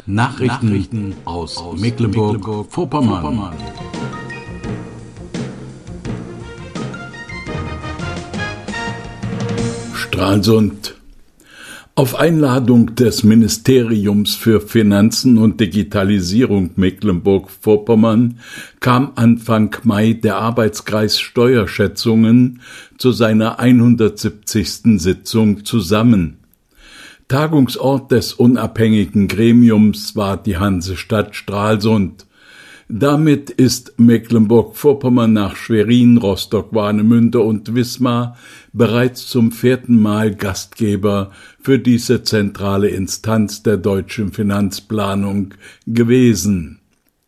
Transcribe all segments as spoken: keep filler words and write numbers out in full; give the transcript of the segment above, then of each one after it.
Nachrichten, Nachrichten aus, aus Mecklenburg-Vorpommern. Mecklenburg Stralsund. Auf Einladung des Ministeriums für Finanzen und Digitalisierung Mecklenburg-Vorpommern kam Anfang Mai der Arbeitskreis Steuerschätzungen zu seiner hundertsiebzigsten Sitzung zusammen. Tagungsort des unabhängigen Gremiums war die Hansestadt Stralsund. Damit ist Mecklenburg-Vorpommern nach Schwerin, Rostock-Warnemünde und Wismar bereits zum vierten Mal Gastgeber für diese zentrale Instanz der deutschen Finanzplanung gewesen.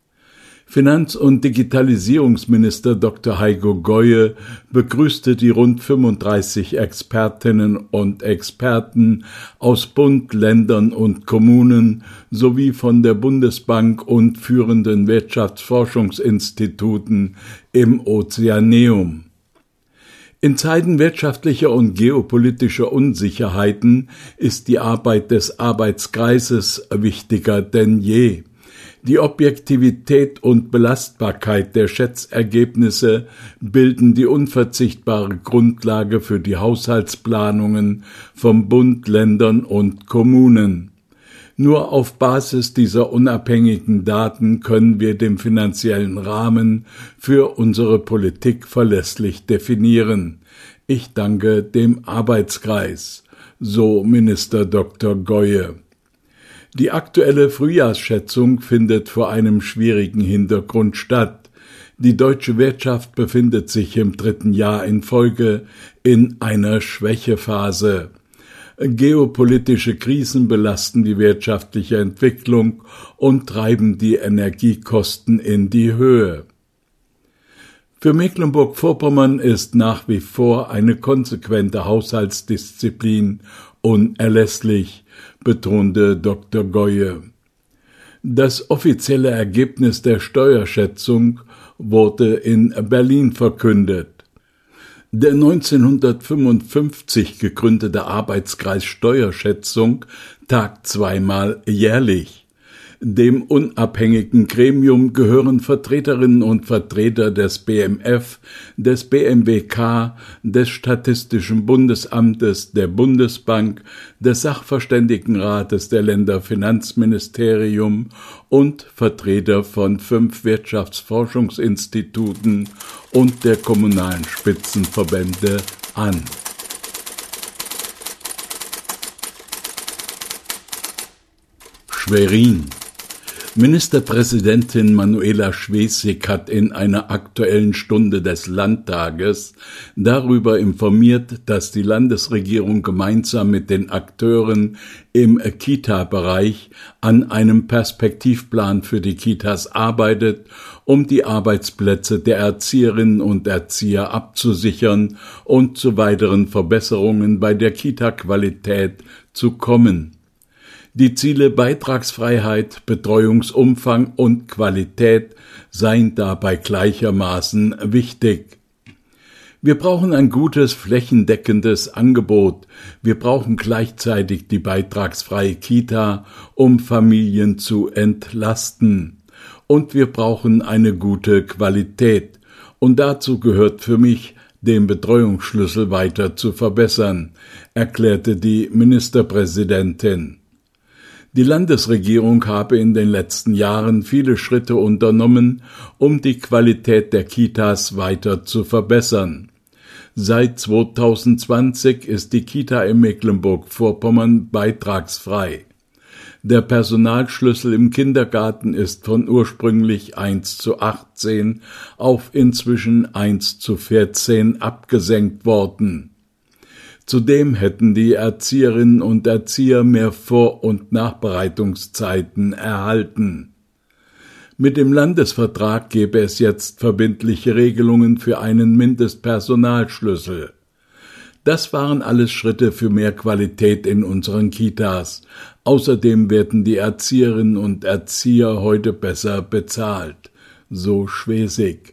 Finanz- und Digitalisierungsminister Doktor Heiko Goye begrüßte die rund fünfunddreißig Expertinnen und Experten aus Bund, Ländern und Kommunen sowie von der Bundesbank und führenden Wirtschaftsforschungsinstituten im Ozeaneum. In Zeiten wirtschaftlicher und geopolitischer Unsicherheiten ist die Arbeit des Arbeitskreises wichtiger denn je. Die Objektivität und Belastbarkeit der Schätzergebnisse bilden die unverzichtbare Grundlage für die Haushaltsplanungen von Bund, Ländern und Kommunen. Nur auf Basis dieser unabhängigen Daten können wir den finanziellen Rahmen für unsere Politik verlässlich definieren. Ich danke dem Arbeitskreis, so Minister Doktor Goye. Die aktuelle Frühjahrsschätzung findet vor einem schwierigen Hintergrund statt. Die deutsche Wirtschaft befindet sich im dritten Jahr in Folge in einer Schwächephase. Geopolitische Krisen belasten die wirtschaftliche Entwicklung und treiben die Energiekosten in die Höhe. Für Mecklenburg-Vorpommern ist nach wie vor eine konsequente Haushaltsdisziplin unerlässlich, betonte Doktor Goye. Das offizielle Ergebnis der Steuerschätzung wurde in Berlin verkündet. Der neunzehnhundertfünfundfünfzig gegründete Arbeitskreis Steuerschätzung tagt zweimal jährlich. Dem unabhängigen Gremium gehören Vertreterinnen und Vertreter des B M F, des B M W K, des Statistischen Bundesamtes, der Bundesbank, des Sachverständigenrates der Länderfinanzministerium und Vertreter von fünf Wirtschaftsforschungsinstituten und der kommunalen Spitzenverbände an. Schwerin. Ministerpräsidentin Manuela Schwesig hat in einer Aktuellen Stunde des Landtages darüber informiert, dass die Landesregierung gemeinsam mit den Akteuren im Kita-Bereich an einem Perspektivplan für die Kitas arbeitet, um die Arbeitsplätze der Erzieherinnen und Erzieher abzusichern und zu weiteren Verbesserungen bei der Kita-Qualität zu kommen. Die Ziele Beitragsfreiheit, Betreuungsumfang und Qualität seien dabei gleichermaßen wichtig. Wir brauchen ein gutes, flächendeckendes Angebot. Wir brauchen gleichzeitig die beitragsfreie Kita, um Familien zu entlasten. Und wir brauchen eine gute Qualität. Und dazu gehört für mich, den Betreuungsschlüssel weiter zu verbessern, erklärte die Ministerpräsidentin. Die Landesregierung habe in den letzten Jahren viele Schritte unternommen, um die Qualität der Kitas weiter zu verbessern. Seit zweitausendzwanzig ist die Kita in Mecklenburg-Vorpommern beitragsfrei. Der Personalschlüssel im Kindergarten ist von ursprünglich eins zu achtzehn auf inzwischen eins zu vierzehn abgesenkt worden. Zudem hätten die Erzieherinnen und Erzieher mehr Vor- und Nachbereitungszeiten erhalten. Mit dem Landesvertrag gäbe es jetzt verbindliche Regelungen für einen Mindestpersonalschlüssel. Das waren alles Schritte für mehr Qualität in unseren Kitas. Außerdem werden die Erzieherinnen und Erzieher heute besser bezahlt, so Schwesig.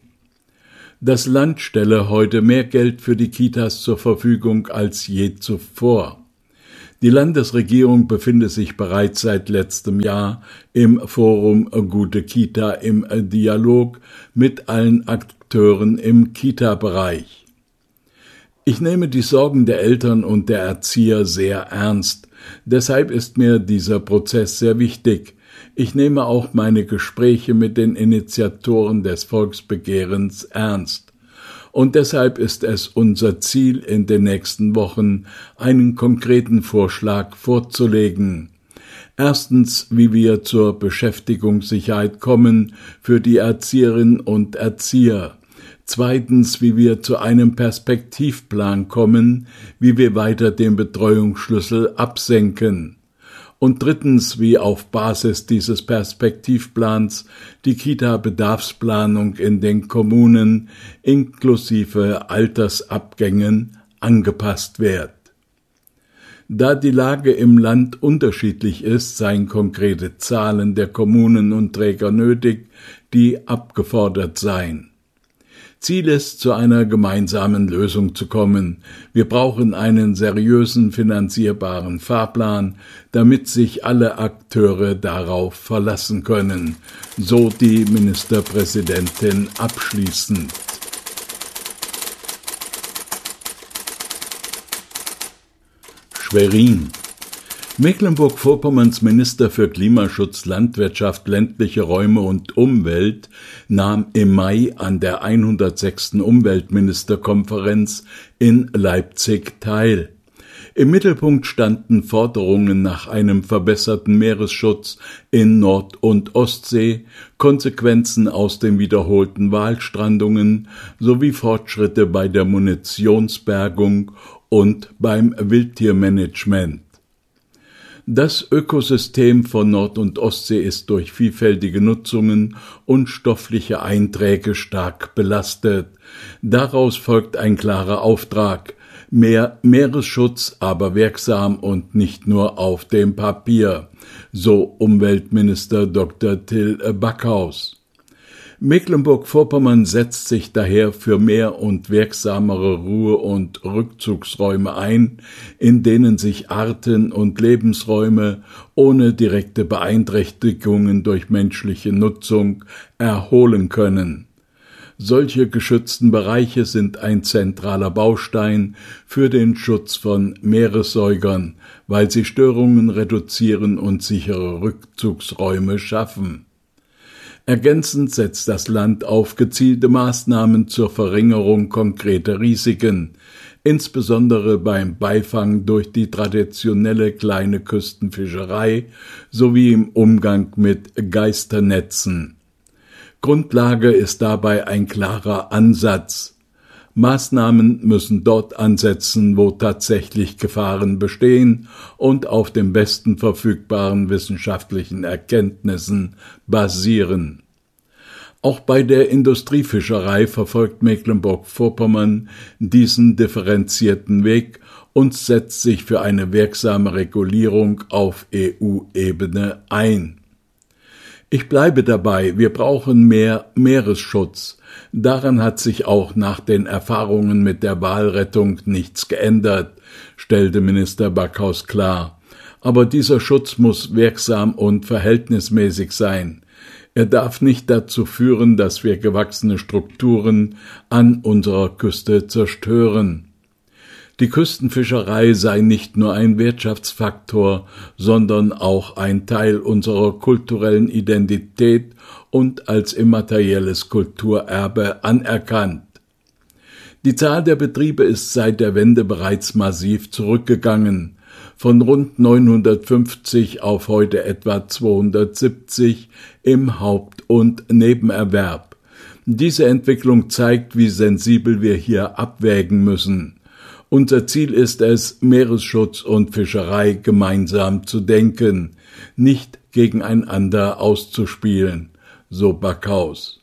Das Land stelle heute mehr Geld für die Kitas zur Verfügung als je zuvor. Die Landesregierung befindet sich bereits seit letztem Jahr im Forum Gute Kita im Dialog mit allen Akteuren im Kita-Bereich. Ich nehme die Sorgen der Eltern und der Erzieher sehr ernst. Deshalb ist mir dieser Prozess sehr wichtig. Ich nehme auch meine Gespräche mit den Initiatoren des Volksbegehrens ernst. Und deshalb ist es unser Ziel, in den nächsten Wochen einen konkreten Vorschlag vorzulegen. Erstens, wie wir zur Beschäftigungssicherheit kommen für die Erzieherinnen und Erzieher. Zweitens, wie wir zu einem Perspektivplan kommen, wie wir weiter den Betreuungsschlüssel absenken. Und drittens, wie auf Basis dieses Perspektivplans die Kita-Bedarfsplanung in den Kommunen inklusive Altersabgängen angepasst wird. Da die Lage im Land unterschiedlich ist, seien konkrete Zahlen der Kommunen und Träger nötig, die abgefordert seien. Ziel ist, zu einer gemeinsamen Lösung zu kommen. Wir brauchen einen seriösen, finanzierbaren Fahrplan, damit sich alle Akteure darauf verlassen können, so die Ministerpräsidentin abschließend. Schwerin. Mecklenburg-Vorpommerns Minister für Klimaschutz, Landwirtschaft, ländliche Räume und Umwelt nahm im Mai an der hundertsechsten Umweltministerkonferenz in Leipzig teil. Im Mittelpunkt standen Forderungen nach einem verbesserten Meeresschutz in Nord- und Ostsee, Konsequenzen aus den wiederholten Walstrandungen sowie Fortschritte bei der Munitionsbergung und beim Wildtiermanagement. Das Ökosystem von Nord- und Ostsee ist durch vielfältige Nutzungen und stoffliche Einträge stark belastet. Daraus folgt ein klarer Auftrag: mehr Meeresschutz, aber wirksam und nicht nur auf dem Papier, so Umweltminister Doktor Till Backhaus. Mecklenburg-Vorpommern setzt sich daher für mehr und wirksamere Ruhe- und Rückzugsräume ein, in denen sich Arten und Lebensräume ohne direkte Beeinträchtigungen durch menschliche Nutzung erholen können. Solche geschützten Bereiche sind ein zentraler Baustein für den Schutz von Meeressäugern, weil sie Störungen reduzieren und sichere Rückzugsräume schaffen. Ergänzend setzt das Land auf gezielte Maßnahmen zur Verringerung konkreter Risiken, insbesondere beim Beifang durch die traditionelle kleine Küstenfischerei sowie im Umgang mit Geisternetzen. Grundlage ist dabei ein klarer Ansatz. Maßnahmen müssen dort ansetzen, wo tatsächlich Gefahren bestehen und auf den besten verfügbaren wissenschaftlichen Erkenntnissen basieren. Auch bei der Industriefischerei verfolgt Mecklenburg-Vorpommern diesen differenzierten Weg und setzt sich für eine wirksame Regulierung auf E U-Ebene ein. Ich bleibe dabei, wir brauchen mehr Meeresschutz. Daran hat sich auch nach den Erfahrungen mit der Walrettung nichts geändert, stellte Minister Backhaus klar. Aber dieser Schutz muss wirksam und verhältnismäßig sein. Er darf nicht dazu führen, dass wir gewachsene Strukturen an unserer Küste zerstören. Die Küstenfischerei sei nicht nur ein Wirtschaftsfaktor, sondern auch ein Teil unserer kulturellen Identität und als immaterielles Kulturerbe anerkannt. Die Zahl der Betriebe ist seit der Wende bereits massiv zurückgegangen, von rund neunhundertfünfzig auf heute etwa zweihundertsiebzig im Haupt- und Nebenerwerb. Diese Entwicklung zeigt, wie sensibel wir hier abwägen müssen. Unser Ziel ist es, Meeresschutz und Fischerei gemeinsam zu denken, nicht gegeneinander auszuspielen, so Backhaus.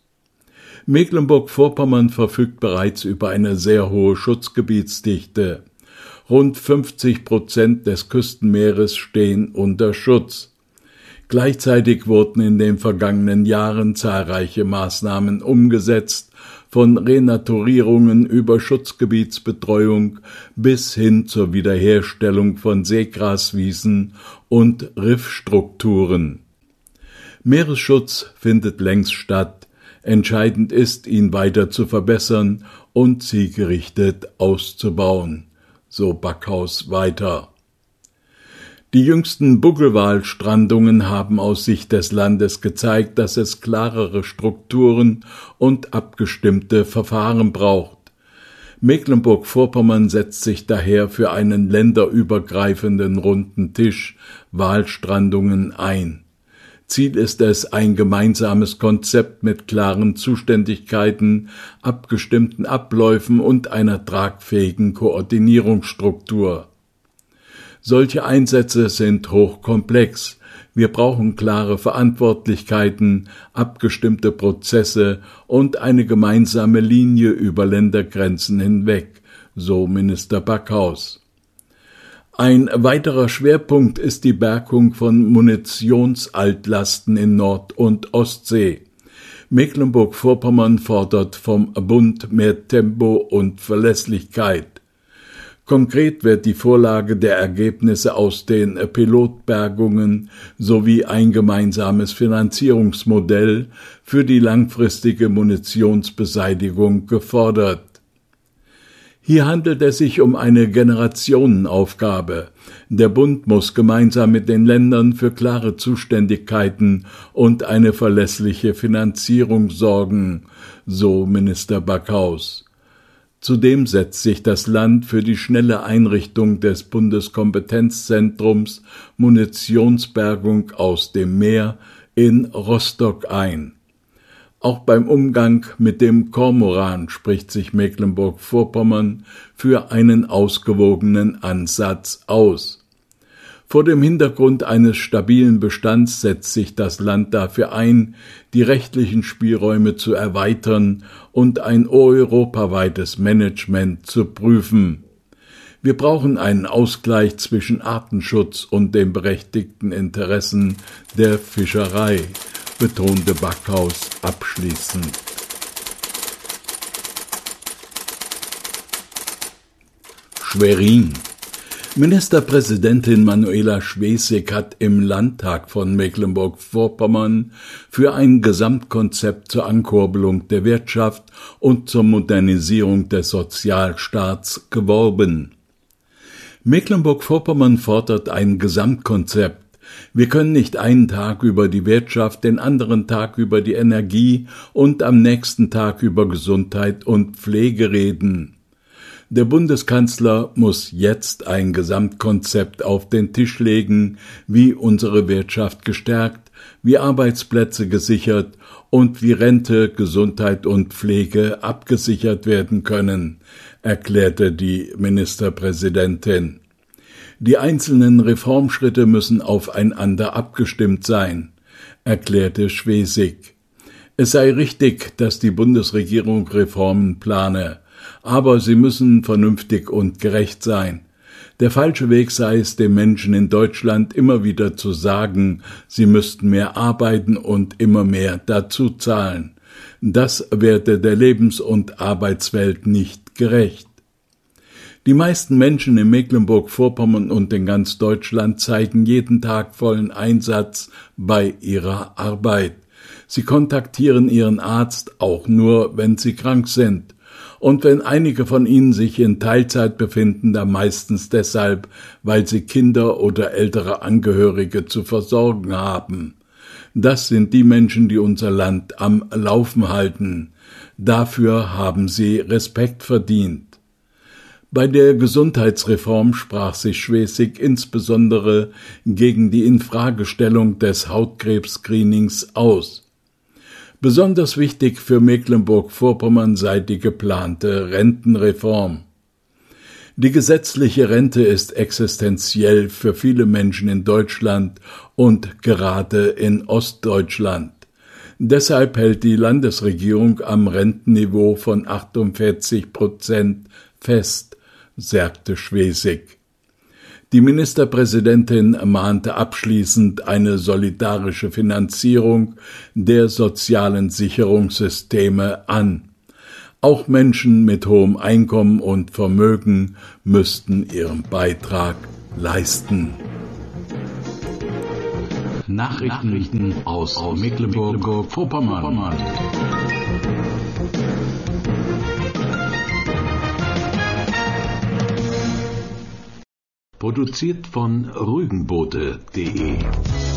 Mecklenburg-Vorpommern verfügt bereits über eine sehr hohe Schutzgebietsdichte. Rund fünfzig Prozent des Küstenmeeres stehen unter Schutz. Gleichzeitig wurden in den vergangenen Jahren zahlreiche Maßnahmen umgesetzt, von Renaturierungen über Schutzgebietsbetreuung bis hin zur Wiederherstellung von Seegraswiesen und Riffstrukturen. Meeresschutz findet längst statt, entscheidend ist, ihn weiter zu verbessern und zielgerichtet auszubauen, so Backhaus weiter. Die jüngsten Buckelwalstrandungen haben aus Sicht des Landes gezeigt, dass es klarere Strukturen und abgestimmte Verfahren braucht. Mecklenburg-Vorpommern setzt sich daher für einen länderübergreifenden runden Tisch Walstrandungen ein. Ziel ist es, ein gemeinsames Konzept mit klaren Zuständigkeiten, abgestimmten Abläufen und einer tragfähigen Koordinierungsstruktur. Solche Einsätze sind hochkomplex. Wir brauchen klare Verantwortlichkeiten, abgestimmte Prozesse und eine gemeinsame Linie über Ländergrenzen hinweg, so Minister Backhaus. Ein weiterer Schwerpunkt ist die Bergung von Munitionsaltlasten in Nord- und Ostsee. Mecklenburg-Vorpommern fordert vom Bund mehr Tempo und Verlässlichkeit. Konkret wird die Vorlage der Ergebnisse aus den Pilotbergungen sowie ein gemeinsames Finanzierungsmodell für die langfristige Munitionsbeseitigung gefordert. Hier handelt es sich um eine Generationenaufgabe. Der Bund muss gemeinsam mit den Ländern für klare Zuständigkeiten und eine verlässliche Finanzierung sorgen, so Minister Backhaus. Zudem setzt sich das Land für die schnelle Einrichtung des Bundeskompetenzzentrums Munitionsbergung aus dem Meer in Rostock ein. Auch beim Umgang mit dem Kormoran spricht sich Mecklenburg-Vorpommern für einen ausgewogenen Ansatz aus. Vor dem Hintergrund eines stabilen Bestands setzt sich das Land dafür ein, die rechtlichen Spielräume zu erweitern und ein europaweites Management zu prüfen. Wir brauchen einen Ausgleich zwischen Artenschutz und den berechtigten Interessen der Fischerei, betonte Backhaus abschließend. Schwerin. Ministerpräsidentin Manuela Schwesig hat im Landtag von Mecklenburg-Vorpommern für ein Gesamtkonzept zur Ankurbelung der Wirtschaft und zur Modernisierung des Sozialstaats geworben. Mecklenburg-Vorpommern fordert ein Gesamtkonzept. Wir können nicht einen Tag über die Wirtschaft, den anderen Tag über die Energie und am nächsten Tag über Gesundheit und Pflege reden. Der Bundeskanzler muss jetzt ein Gesamtkonzept auf den Tisch legen, wie unsere Wirtschaft gestärkt, wie Arbeitsplätze gesichert und wie Rente, Gesundheit und Pflege abgesichert werden können, erklärte die Ministerpräsidentin. Die einzelnen Reformschritte müssen aufeinander abgestimmt sein, erklärte Schwesig. Es sei richtig, dass die Bundesregierung Reformen plane, aber sie müssen vernünftig und gerecht sein. Der falsche Weg sei es, den Menschen in Deutschland immer wieder zu sagen, sie müssten mehr arbeiten und immer mehr dazu zahlen. Das werde der Lebens- und Arbeitswelt nicht gerecht. Die meisten Menschen in Mecklenburg-Vorpommern und in ganz Deutschland zeigen jeden Tag vollen Einsatz bei ihrer Arbeit. Sie kontaktieren ihren Arzt auch nur, wenn sie krank sind. Und wenn einige von ihnen sich in Teilzeit befinden, dann meistens deshalb, weil sie Kinder oder ältere Angehörige zu versorgen haben. Das sind die Menschen, die unser Land am Laufen halten. Dafür haben sie Respekt verdient. Bei der Gesundheitsreform sprach sich Schwesig insbesondere gegen die Infragestellung des Hautkrebs-Screenings aus. Besonders wichtig für Mecklenburg-Vorpommern sei die geplante Rentenreform. Die gesetzliche Rente ist existenziell für viele Menschen in Deutschland und gerade in Ostdeutschland. Deshalb hält die Landesregierung am Rentenniveau von achtundvierzig Prozent fest, sagte Schwesig. Die Ministerpräsidentin mahnte abschließend eine solidarische Finanzierung der sozialen Sicherungssysteme an. Auch Menschen mit hohem Einkommen und Vermögen müssten ihren Beitrag leisten. Nachrichten aus Mecklenburg-Vorpommern. Produziert von Rügenboote punkt de